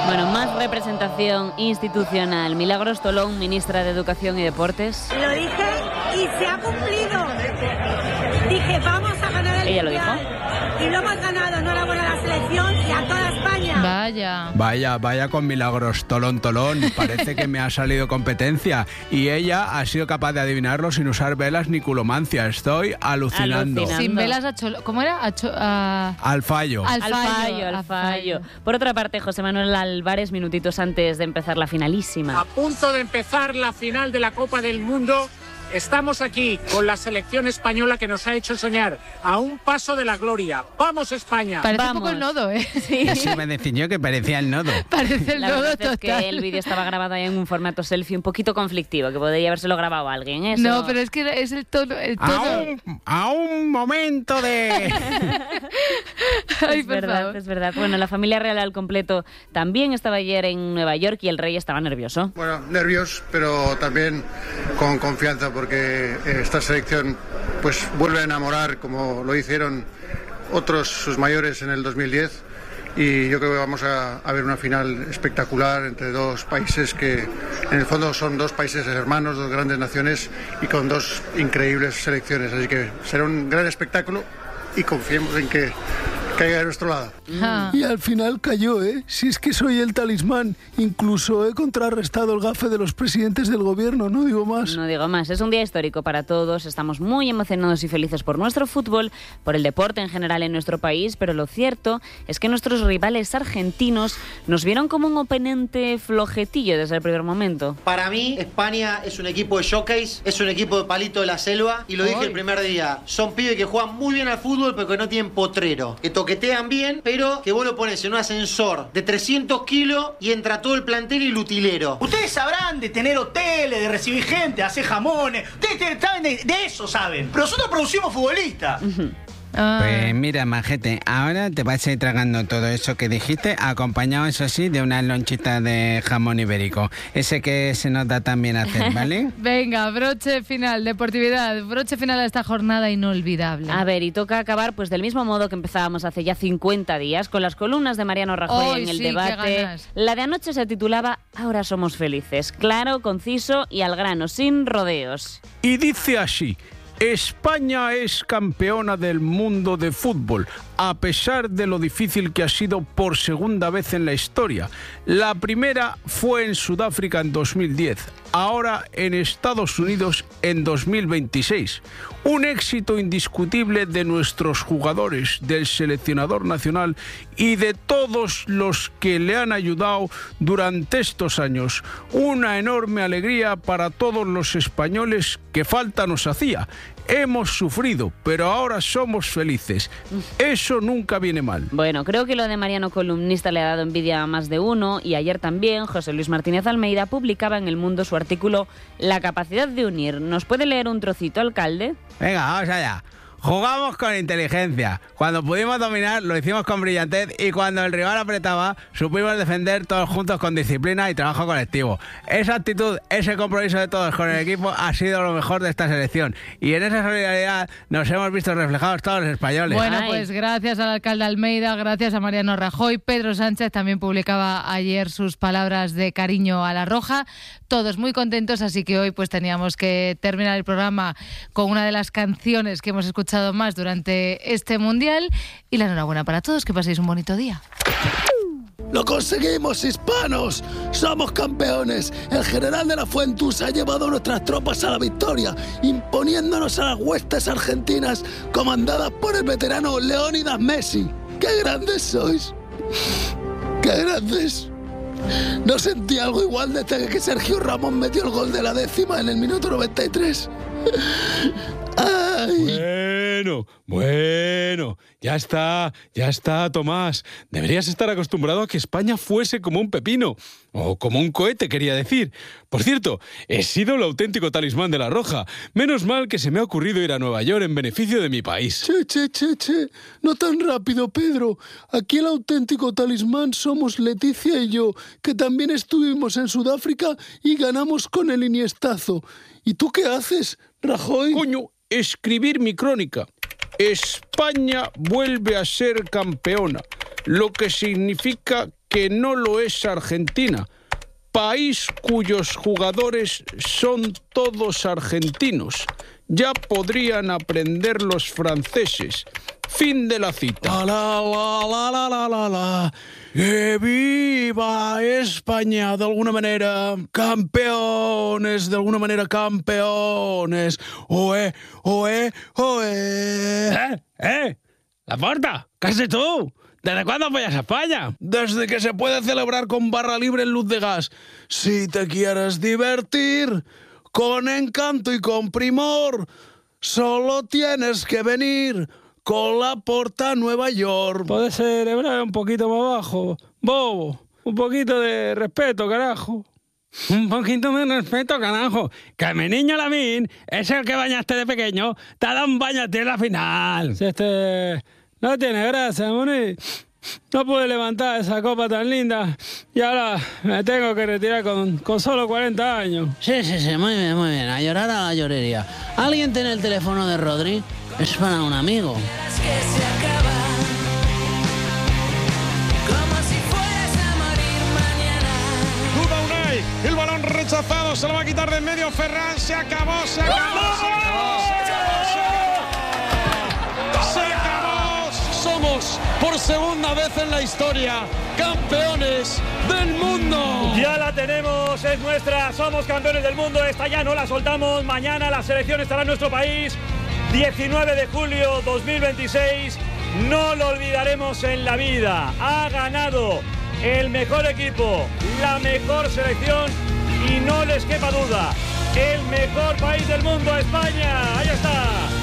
Bueno, más representación institucional. Milagros Tolón, ministra de Educación y Deportes. Lo dije y se ha cumplido. Dije, vamos a ganar el Ella lo Mundial. dijo. Y lo hemos ganado. Enhorabuena a la selección y a toda España. Vaya con Milagros Tolón. Parece que me ha salido competencia. Y ella ha sido capaz de adivinarlo sin usar velas ni culomancia. Estoy alucinando. Sin velas ¿cómo era? Al fallo. Al fallo. Por otra parte, José Manuel Álvarez, minutitos antes de empezar la finalísima. A punto de empezar la final de la Copa del Mundo. Estamos aquí con la selección española que nos ha hecho soñar a un paso de la gloria. ¡Vamos, España! Parece un poco el nodo, ¿eh? Sí. Eso me decía yo que parecía el nodo. Parece el La nodo verdad total. es que el vídeo estaba grabado ahí en un formato selfie un poquito conflictivo, que podría habérselo grabado a alguien. Eso. No, pero es que es el tono. A un momento de... Ay, Es por verdad, favor. es verdad. Bueno, la familia real al completo también estaba ayer en Nueva York y el rey estaba nervioso. Bueno, nervios, pero también con confianza, porque esta selección pues vuelve a enamorar como lo hicieron otros sus mayores en el 2010, y yo creo que vamos a ver una final espectacular entre dos países que en el fondo son dos países hermanos, dos grandes naciones y con dos increíbles selecciones, así que será un gran espectáculo y confiemos en que caiga de nuestro lado. Y al final cayó, ¿eh? Si es que soy el talismán. Incluso he contrarrestado el gafe de los presidentes del gobierno, no digo más. No digo más. Es un día histórico para todos. Estamos muy emocionados y felices por nuestro fútbol, por el deporte en general en nuestro país, pero lo cierto es que nuestros rivales argentinos nos vieron como un oponente flojetillo desde el primer momento. Para mí, España es un equipo de showcase, es un equipo de palito de la selva, y lo dije el primer día. Son pibes que juegan muy bien al fútbol, pero que no tienen potrero. Que toquetean bien, pero que vos lo pones en un ascensor de 300 kilos y entra todo el plantel y el utilero. Ustedes sabrán de tener hoteles, de recibir gente, de hacer jamones. Ustedes saben de eso, saben. Pero nosotros producimos futbolistas. Pues mira, majete, ahora te vas a ir tragando todo eso que dijiste, acompañado, eso sí, de una lonchita de jamón ibérico. Ese que se nos da tan bien hacer, ¿vale? Venga, broche final, deportividad, broche final a esta jornada inolvidable. A ver, y toca acabar pues del mismo modo que empezábamos hace ya 50 días, con las columnas de Mariano Rajoy en el debate. La de anoche se titulaba Ahora somos felices. Claro, conciso y al grano, sin rodeos. Y dice así: España es campeona del mundo de fútbol, a pesar de lo difícil que ha sido por segunda vez en la historia. La primera fue en Sudáfrica en 2010, ahora en Estados Unidos en 2026. Un éxito indiscutible de nuestros jugadores, del seleccionador nacional y de todos los que le han ayudado durante estos años. Una enorme alegría para todos los españoles que falta nos hacía. Hemos sufrido, pero ahora somos felices. Eso nunca viene mal. Bueno, creo que lo de Mariano columnista le ha dado envidia a más de uno, y ayer también José Luis Martínez Almeida publicaba en El Mundo su artículo La capacidad de unir. ¿Nos puede leer un trocito, alcalde? Venga, vamos allá. Jugamos con inteligencia. Cuando pudimos dominar, lo hicimos con brillantez, y cuando el rival apretaba, supimos defender todos juntos con disciplina y trabajo colectivo. Esa actitud, ese compromiso de todos con el equipo ha sido lo mejor de esta selección, y en esa solidaridad nos hemos visto reflejados todos los españoles. Bueno, pues gracias al alcalde Almeida, gracias a Mariano Rajoy. Pedro Sánchez también publicaba ayer sus palabras de cariño a la Roja. Todos muy contentos, así que hoy pues teníamos que terminar el programa con una de las canciones que hemos escuchado más durante este Mundial, y la enhorabuena para todos, que paséis un bonito día. ¡Lo conseguimos, hispanos! ¡Somos campeones! El general de la Fuentus ha llevado a nuestras tropas a la victoria, imponiéndonos a las huestes argentinas comandadas por el veterano Leónidas Messi. ¡Qué grandes sois! ¡Qué grandes! No sentí algo igual desde que Sergio Ramos metió el gol de la 10ª en el minuto 93. ¡Ay! Bueno, ya está, Tomás. Deberías estar acostumbrado a que España fuese como un pepino, o como un cohete, quería decir. Por cierto, he sido el auténtico talismán de la Roja. Menos mal que se me ha ocurrido ir a Nueva York en beneficio de mi país. Che, no tan rápido, Pedro. Aquí el auténtico talismán somos Leticia y yo, que también estuvimos en Sudáfrica y ganamos con el Iniestazo. ¿Y tú qué haces, Rajoy? Coño, escribir mi crónica. España vuelve a ser campeona, lo que significa que que no lo es Argentina, país cuyos jugadores son todos argentinos. Ya podrían aprender los franceses. Fin de la cita. ¡Que viva España! De alguna manera, campeones, de alguna manera, campeones. ¡Oe, oe, oe! ¡Laporta! ¿Qué haces tú? ¿Desde cuándo apoyas a España? Desde que se puede celebrar con barra libre en Luz de Gas. Si te quieres divertir con encanto y con primor, solo tienes que venir con Laporta a Nueva York. Puedes celebrar un poquito más bajo, bobo. Un poquito de respeto, carajo. Un poquito de respeto, carajo. Que mi niño Lamin es el que bañaste de pequeño. Te ha dado un baño a ti en la final. Si no tiene gracia, Moni. No pude levantar esa copa tan linda y ahora me tengo que retirar con solo 40 años. Sí, muy bien. A llorar a la llorería. ¿Alguien tiene el teléfono de Rodri? Es para un amigo. Duda Unai, el balón rechazado, se lo va a quitar de en medio Ferran, se acabó. Somos, por segunda vez en la historia, campeones del mundo. Ya la tenemos, es nuestra, somos campeones del mundo, esta ya no la soltamos. Mañana la selección estará en nuestro país, 19 de julio 2026, no lo olvidaremos en la vida. Ha ganado el mejor equipo, la mejor selección y no les quepa duda, el mejor país del mundo, España. Ahí está.